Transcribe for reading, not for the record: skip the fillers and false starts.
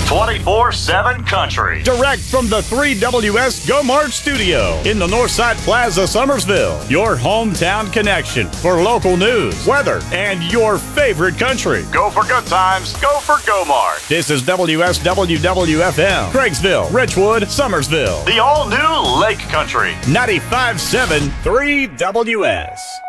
24/7 country. Direct from the 3WS Go Mart studio in the Northside Plaza, Summersville. Your hometown connection for local news, weather, and your favorite country. Go for good times. Go for Go Mart. This is WSWWFM, Craigsville, Richwood, Summersville. The all-new Lake Country. 95.7 3WS.